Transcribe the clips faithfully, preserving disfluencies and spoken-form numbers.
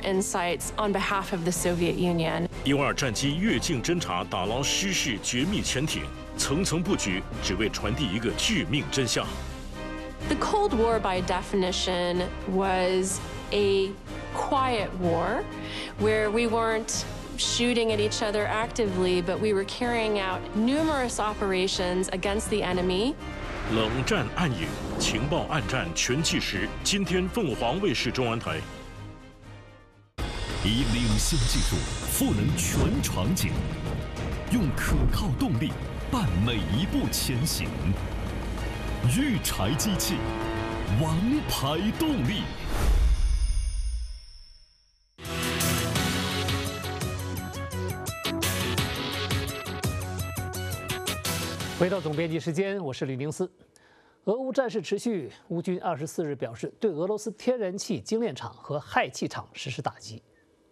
insights on behalf of the Soviet Union. U 二战机越境侦察，打捞失事绝密潜艇，层层布局，只为传递一个致命真相。 The Cold War, by definition, was a quiet war, where we weren't shooting at each other actively, but we were carrying out numerous operations against the enemy. 冷战暗影，情报暗战全纪实。今天凤凰卫视中文台。 以领先技术赋能全场景，用可靠动力伴每一步前行。御柴机器，王牌动力。 回到总编辑时间，我是吕宁思。俄乌战事持续，乌军二十四日表示对俄罗斯天然气精炼厂和氦气厂实施打击。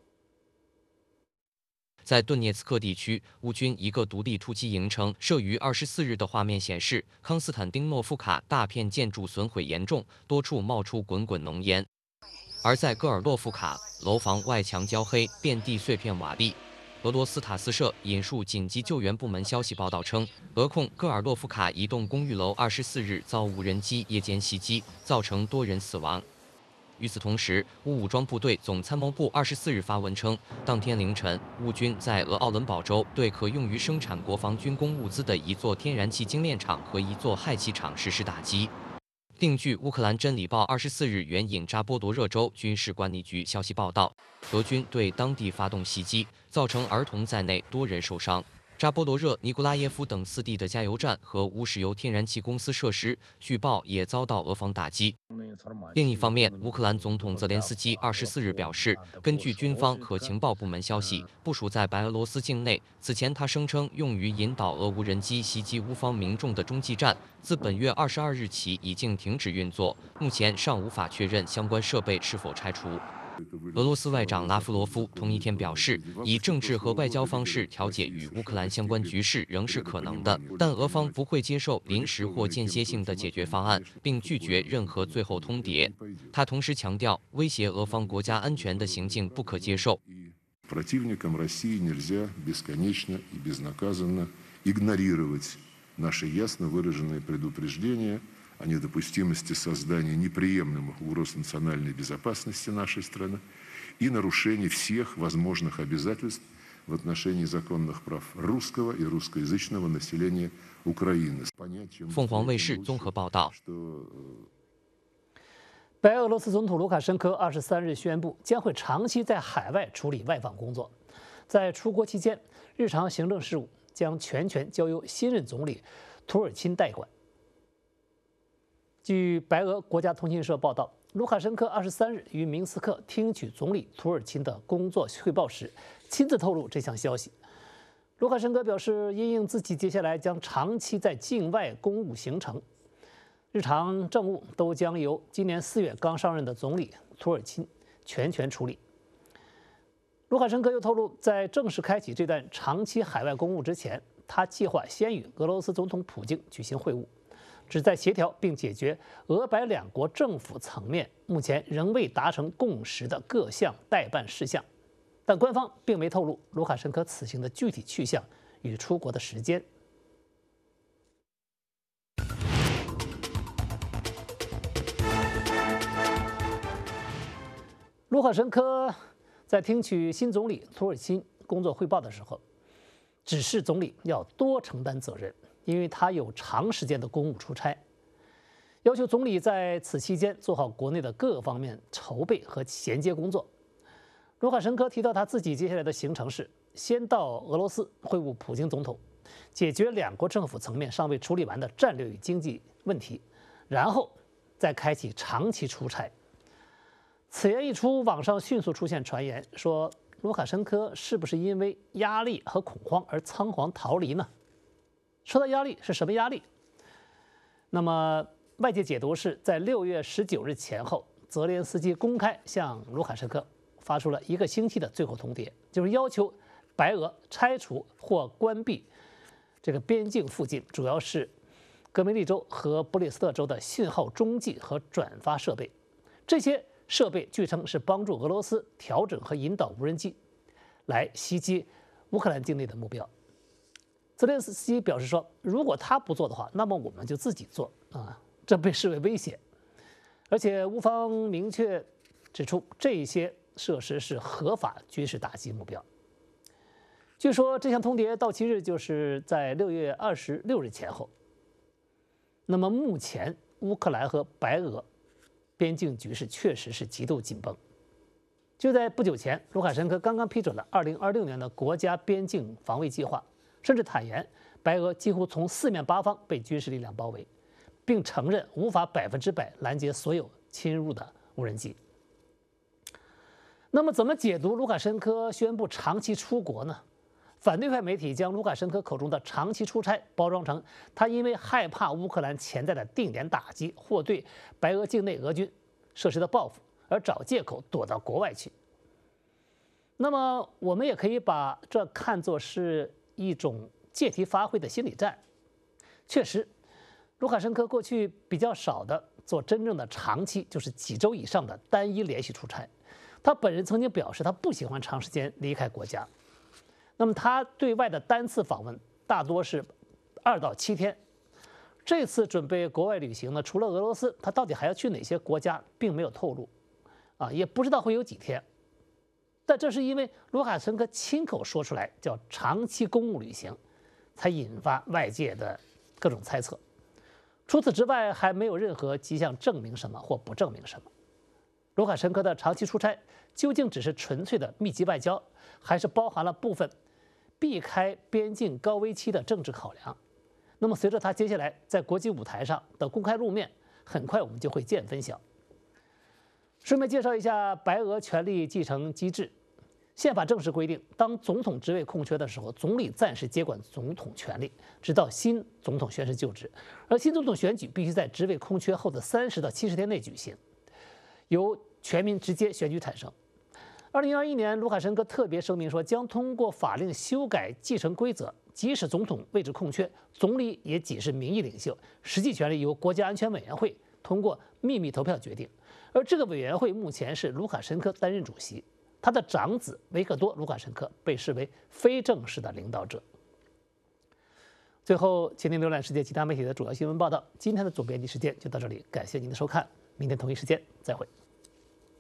在顿涅茨克地区，乌军一个独立突击营称，摄于二十四日的画面显示，康斯坦丁诺夫卡大片建筑损毁严重，多处冒出滚滚浓烟。而在戈尔洛夫卡，楼房外墙焦黑，遍地碎片瓦砾。俄罗斯塔斯社引述紧急救援部门消息报道称，俄控戈尔洛夫卡一栋公寓楼二十四日遭无人机夜间袭击，造成多人死亡。与此同时，乌武装部队总参谋部二十四日发文称，当天凌晨，乌军在俄奥伦堡州对可用于生产国防军工物资的一座天然气精炼厂和一座氦气厂实施打击。另据乌克兰真理报二十四日援引扎波罗热州军事管理局消息报道，俄军对当地发动袭击，造成儿童在内多人受伤。扎波罗热、尼古拉耶夫等四地的加油站和乌石油天然气公司设施，据报也遭到俄方打击。另一方面，乌克兰总统泽连斯基二十四日表示，根据军方和情报部门消息，部署在白俄罗斯境内。此前，他声称用于引导俄无人机袭击乌方民众的中继站，自本月二十二日起已经停止运作，目前尚无法确认相关设备是否拆除。俄罗斯外长拉夫罗夫同一天表示，以政治和外交方式调解与乌克兰相关局势仍是可能的，但俄方不会接受临时或间歇性的解决方案，并拒绝任何最后通牒。他同时强调，威胁俄方国家安全的行径不可接受。 о недопустимости создания неприемлемых угроз национальной безопасности нашей страны и нарушений всех возможных обязательств в отношении законных прав русского и русскоязычного населения Украины. 凤凰卫视综合报道。 白俄罗斯总统卢卡申科二十三日宣布，将会长期在海外处理外访工作，在出国期间，日常行政事务将全权交由新任总理图尔钦代管。据白俄国家通讯社报道，卢卡申科二十三日于明斯克听取总理图尔钦的工作汇报时，亲自透露这项消息。卢卡申科表示，因应自己接下来将长期在境外公务行程，日常政务都将由今年四月刚上任的总理图尔钦全权处理。卢卡申科又透露，在正式开启这段长期海外公务之前，他计划先与俄罗斯总统普京举行会晤，旨在协调并解决俄白两国政府层面目前仍未达成共识的各项待办事项，但官方并没透露卢卡申科此行的具体去向与出国的时间。卢卡申科在听取新总理图尔钦工作汇报的时候，指示总理要多承担责任，因为他有长时间的公务出差，要求总理在此期间做好国内的各方面筹备和衔接工作。卢卡申科提到，他自己接下来的行程是先到俄罗斯会晤普京总统，解决两国政府层面尚未处理完的战略与经济问题，然后再开启长期出差。此言一出，网上迅速出现传言说，卢卡申科是不是因为压力和恐慌而仓皇逃离呢？说到压力，是什么压力？那么外界解读是在六月十九日前后，泽连斯基公开向卢卡申科发出了一个星期的最后通牒，就是要求白俄拆除或关闭这个边境附近，主要是格梅利州和布列斯特州的信号中继和转发设备。这些设备据称是帮助俄罗斯调整和引导无人机来袭击乌克兰境内的目标。泽连斯基表示说，如果他不做的话，那么我们就自己做啊，这被视为威胁。而且乌方明确指出，这些设施是合法军事打击目标。据说这项通牒到期日就是在六月二十六日前后。那么目前乌克兰和白俄边境局势确实是极度紧绷。就在不久前，卢卡申科刚刚批准了二零二六年的国家边境防卫计划，甚至坦言白俄几乎从四面八方被军事力量包围，并承认无法百分之百拦截所有侵入的无人机。那么，怎么解读卢卡申科宣布长期出国呢？反对派媒体将卢卡申科口中的长期出差包装成他因为害怕乌克兰潜在的定点打击或对白俄境内俄军设施的报复而找借口躲到国外去。那么，我们也可以把这看作是一种借题发挥的心理战。确实，卢卡申科过去比较少的做真正的长期，就是几周以上的单一连续出差。他本人曾经表示，他不喜欢长时间离开国家。那么他对外的单次访问大多是二到七天。这次准备国外旅行呢，除了俄罗斯，他到底还要去哪些国家，并没有透露，啊，也不知道会有几天。但这是因为卢卡申科亲口说出来叫长期公务旅行，才引发外界的各种猜测。除此之外，还没有任何迹象证明什么或不证明什么。卢卡申科的长期出差究竟只是纯粹的密集外交，还是包含了部分避开边境高危期的政治考量？那么，随着他接下来在国际舞台上的公开露面，很快我们就会见分晓。顺便介绍一下白俄权力继承机制。宪法正式规定，当总统职位空缺的时候，总理暂时接管总统权力，直到新总统宣誓就职。而新总统选举必须在职位空缺后的三十到七十天内举行，由全民直接选举产生。二零二一年，卢卡申科特别声明说，将通过法令修改继承规则，即使总统位置空缺，总理也仅是民意领袖，实际权力由国家安全委员会通过秘密投票决定。而这个委员会目前是卢卡申科担任主席，他的长子维克多·卢卡申科被视为非正式的领导者。最后，请您浏览世界其他媒体的主要新闻报道。今天的总编辑时间就到这里，感谢您的收看，明天同一时间再会。